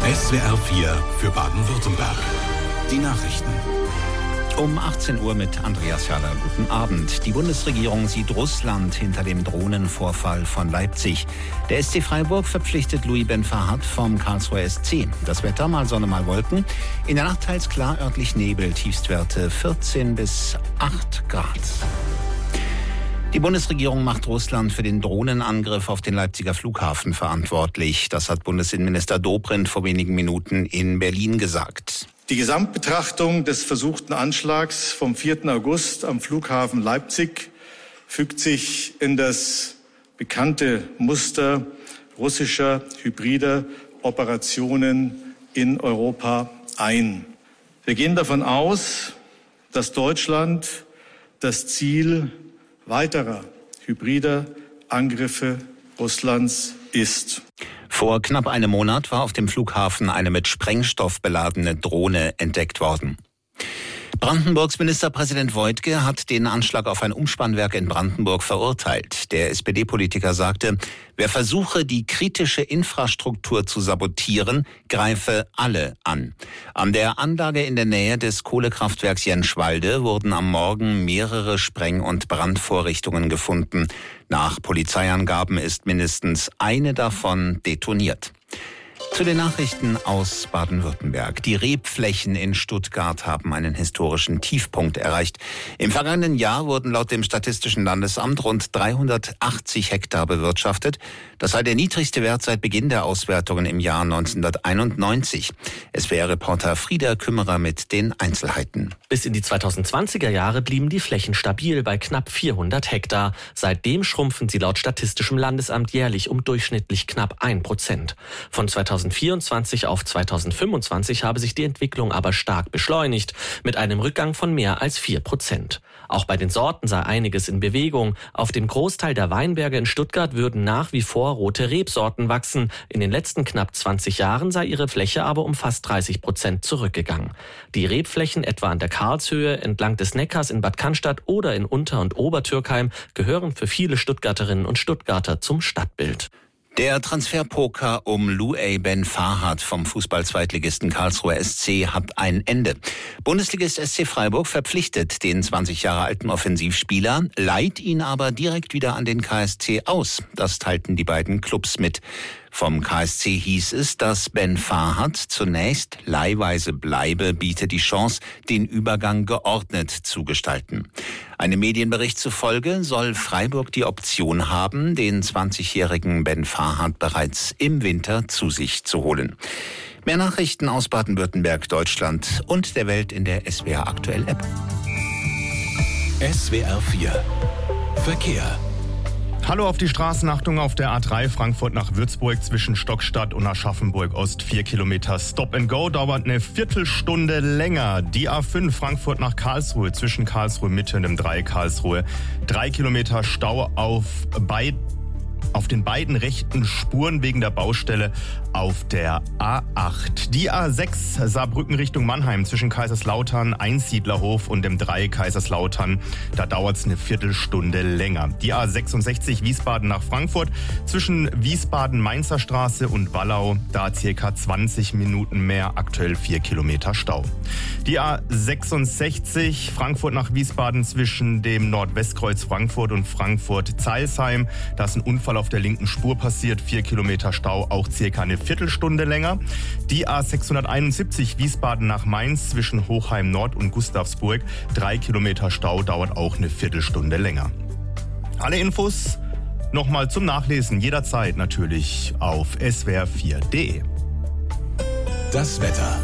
SWR 4 für Baden-Württemberg. Die Nachrichten. Um 18 Uhr mit Andreas Herrler. Guten Abend. Die Bundesregierung sieht Russland hinter dem Drohnenvorfall von Leipzig. Der SC Freiburg verpflichtet Louis Ben-Fahat vom Karlsruher SC. Das Wetter, mal Sonne, mal Wolken. In der Nacht teils klar, örtlich Nebel, Tiefstwerte 14 bis 8 Grad. Die Bundesregierung macht Russland für den Drohnenangriff auf den Leipziger Flughafen verantwortlich. Das hat Bundesinnenminister Dobrindt vor wenigen Minuten in Berlin gesagt. Die Gesamtbetrachtung des versuchten Anschlags vom 4. August am Flughafen Leipzig fügt sich in das bekannte Muster russischer hybrider Operationen in Europa ein. Wir gehen davon aus, dass Deutschland das Ziel weiterer hybrider Angriffe Russlands ist. Vor knapp einem Monat war auf dem Flughafen eine mit Sprengstoff beladene Drohne entdeckt worden. Brandenburgs Ministerpräsident Woidke hat den Anschlag auf ein Umspannwerk in Brandenburg verurteilt. Der SPD-Politiker sagte, wer versuche, die kritische Infrastruktur zu sabotieren, greife alle an. An der Anlage in der Nähe des Kohlekraftwerks Jenschwalde wurden am Morgen mehrere Spreng- und Brandvorrichtungen gefunden. Nach Polizeiangaben ist mindestens eine davon detoniert. Zu den Nachrichten aus Baden-Württemberg. Die Rebflächen in Stuttgart haben einen historischen Tiefpunkt erreicht. Im vergangenen Jahr wurden laut dem Statistischen Landesamt rund 380 Hektar bewirtschaftet. Das sei der niedrigste Wert seit Beginn der Auswertungen im Jahr 1991. SWR-Reporter Frieda Kümmerer mit den Einzelheiten. Bis in die 2020er Jahre blieben die Flächen stabil bei knapp 400 Hektar. Seitdem schrumpfen sie laut Statistischem Landesamt jährlich um durchschnittlich knapp 1%. Von 2024 auf 2025 habe sich die Entwicklung aber stark beschleunigt, mit einem Rückgang von mehr als 4%. Auch bei den Sorten sei einiges in Bewegung. Auf dem Großteil der Weinberge in Stuttgart würden nach wie vor rote Rebsorten wachsen. In den letzten knapp 20 Jahren sei ihre Fläche aber um fast 30% zurückgegangen. Die Rebflächen etwa an der Karlshöhe, entlang des Neckars in Bad Cannstatt oder in Unter- und Obertürkheim gehören für viele Stuttgarterinnen und Stuttgarter zum Stadtbild. Der Transferpoker um Louis Ben-Fahat vom Fußball-Zweitligisten Karlsruher SC hat ein Ende. Bundesligist SC Freiburg verpflichtet den 20 Jahre alten Offensivspieler, leiht ihn aber direkt wieder an den KSC aus. Das teilten die beiden Clubs mit. Vom KSC hieß es, dass Ben-Fahat zunächst leihweise bleibe, biete die Chance, den Übergang geordnet zu gestalten. Einem Medienbericht zufolge soll Freiburg die Option haben, den 20-jährigen Ben-Fahat bereits im Winter zu sich zu holen. Mehr Nachrichten aus Baden-Württemberg, Deutschland und der Welt in der SWR Aktuell App. SWR 4 Verkehr. Hallo auf die Straßenachtung auf der A3 Frankfurt nach Würzburg zwischen Stockstadt und Aschaffenburg Ost. 4 Kilometer Stop and Go, dauert eine Viertelstunde länger. Die A5 Frankfurt nach Karlsruhe zwischen Karlsruhe Mitte und dem Dreieck Karlsruhe. 3 Kilometer Stau auf den beiden rechten Spuren wegen der Baustelle auf der A8. Die A6 Saarbrücken Richtung Mannheim zwischen Kaiserslautern, Einsiedlerhof und dem Dreieck Kaiserslautern. Da dauert es eine Viertelstunde länger. Die A66 Wiesbaden nach Frankfurt zwischen Wiesbaden-Mainzer Straße und Wallau. Da circa 20 Minuten mehr, aktuell 4 Kilometer Stau. Die A66 Frankfurt nach Wiesbaden zwischen dem Nordwestkreuz Frankfurt und Frankfurt-Zeilsheim. Da ist ein Unfall auf der linken Spur passiert, 4 Kilometer Stau, auch circa eine Viertelstunde länger. Die A671 Wiesbaden nach Mainz zwischen Hochheim Nord und Gustavsburg, 3 Kilometer Stau, dauert auch eine Viertelstunde länger. Alle Infos nochmal zum Nachlesen, jederzeit natürlich auf swr4.de. Das Wetter.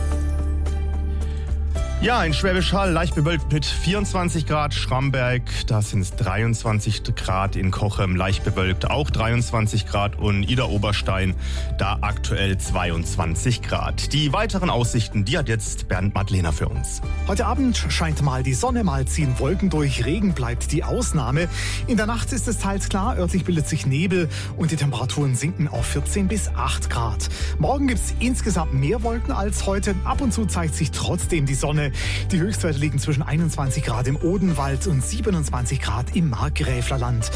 Ja, in Schwäbisch Hall leicht bewölkt mit 24 Grad, Schramberg, da sind es 23 Grad, in Cochem leicht bewölkt auch 23 Grad und Idar-Oberstein, da aktuell 22 Grad. Die weiteren Aussichten, die hat jetzt Bernd Madlener für uns. Heute Abend scheint mal die Sonne, mal ziehen Wolken durch, Regen bleibt die Ausnahme. In der Nacht ist es teils klar, örtlich bildet sich Nebel und die Temperaturen sinken auf 14 bis 8 Grad. Morgen gibt es insgesamt mehr Wolken als heute, ab und zu zeigt sich trotzdem die Sonne. Die Höchstwerte liegen zwischen 21 Grad im Odenwald und 27 Grad im Markgräflerland.